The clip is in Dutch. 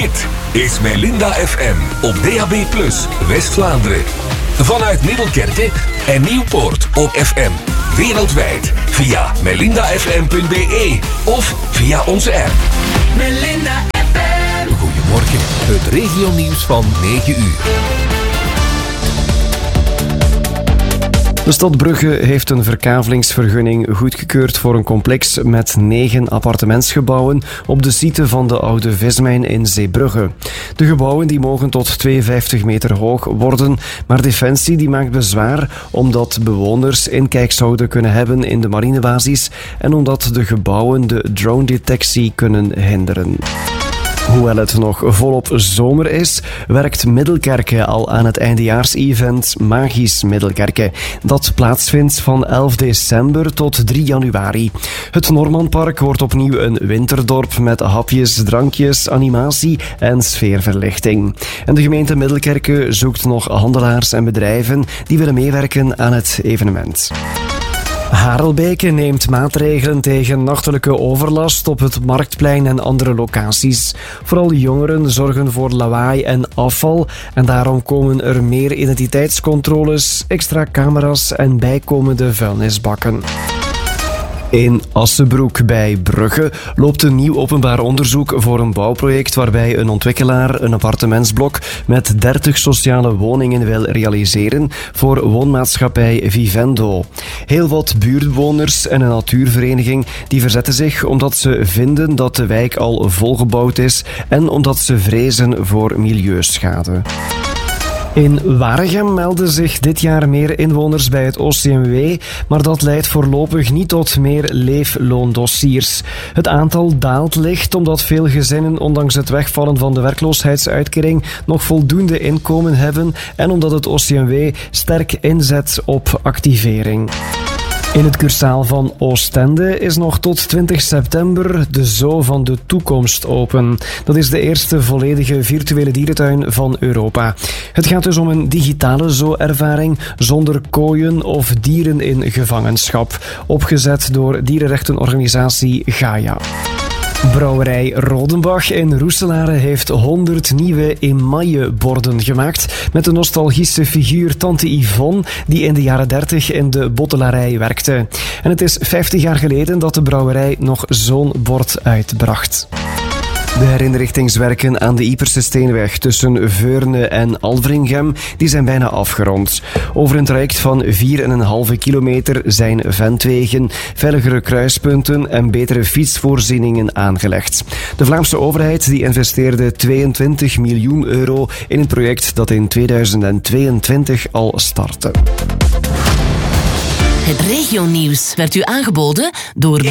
Dit is Melinda FM op DAB+, West-Vlaanderen. Vanuit Middelkerke en Nieuwpoort op FM. Wereldwijd via melindafm.be of via onze app. Melinda FM. Goedemorgen, het regionieuws van 9 uur. De stad Brugge heeft een verkavelingsvergunning goedgekeurd voor een complex met 9 appartementsgebouwen op de site van de oude vismijn in Zeebrugge. De gebouwen die mogen tot 52 meter hoog worden, maar Defensie die maakt bezwaar omdat bewoners inkijk zouden kunnen hebben in de marinebasis en omdat de gebouwen de drone-detectie kunnen hinderen. Hoewel het nog volop zomer is, werkt Middelkerke al aan het eindejaarsevent Magisch Middelkerke. Dat plaatsvindt van 11 december tot 3 januari. Het Normanpark wordt opnieuw een winterdorp met hapjes, drankjes, animatie en sfeerverlichting. En de gemeente Middelkerke zoekt nog handelaars en bedrijven die willen meewerken aan het evenement. Harelbeke neemt maatregelen tegen nachtelijke overlast op het Marktplein en andere locaties. Vooral jongeren zorgen voor lawaai en afval en daarom komen er meer identiteitscontroles, extra camera's en bijkomende vuilnisbakken. In Assebroek bij Brugge loopt een nieuw openbaar onderzoek voor een bouwproject waarbij een ontwikkelaar een appartementsblok met 30 sociale woningen wil realiseren voor woonmaatschappij Vivendo. Heel wat buurtbewoners en een natuurvereniging die verzetten zich omdat ze vinden dat de wijk al volgebouwd is en omdat ze vrezen voor milieuschade. In Waregem melden zich dit jaar meer inwoners bij het OCMW, maar dat leidt voorlopig niet tot meer leefloondossiers. Het aantal daalt licht omdat veel gezinnen ondanks het wegvallen van de werkloosheidsuitkering nog voldoende inkomen hebben en omdat het OCMW sterk inzet op activering. In het cursaal van Oostende is nog tot 20 september de Zoo van de Toekomst open. Dat is de eerste volledige virtuele dierentuin van Europa. Het gaat dus om een digitale zoo-ervaring zonder kooien of dieren in gevangenschap. Opgezet door dierenrechtenorganisatie Gaia. Brouwerij Rodenbach in Roeselare heeft 100 nieuwe emailleborden gemaakt met de nostalgische figuur Tante Yvonne die in de jaren 30 in de bottelarij werkte. En het is 50 jaar geleden dat de brouwerij nog zo'n bord uitbracht. De herinrichtingswerken aan de Yperse Steenweg tussen Veurne en Alvringhem die zijn bijna afgerond. Over een traject van 4,5 kilometer zijn ventwegen, veiligere kruispunten en betere fietsvoorzieningen aangelegd. De Vlaamse overheid die investeerde 22 miljoen euro in een project dat in 2022 al startte. Het regionieuws werd u aangeboden door